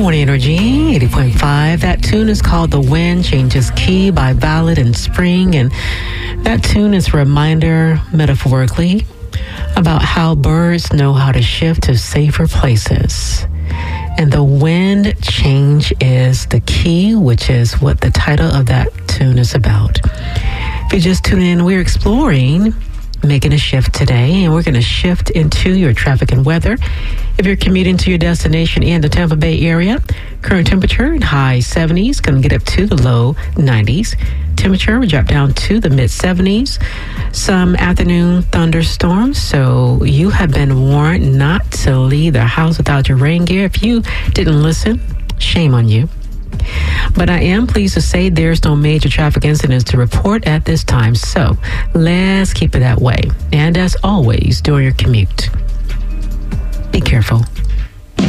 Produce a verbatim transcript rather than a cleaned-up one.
Morning Energy, eighty point five. That tune is called The Wind Changes Key by Ballad and Spring. And that tune is a reminder, metaphorically, about how birds know how to shift to safer places. And the wind change is the key, which is what the title of that tune is about. If you just tune in, we're exploring making a shift today, and we're going to shift into your traffic and weather. If you're commuting to your destination in the Tampa Bay area, current temperature in high seventies, going to get up to the low nineties. Temperature will drop down to the mid seventies. Some afternoon thunderstorms, so you have been warned not to leave the house without your rain gear. If you didn't listen, shame on you. But I am pleased to say there's no major traffic incidents to report at this time, so let's keep it that way. And as always, during your commute, be careful.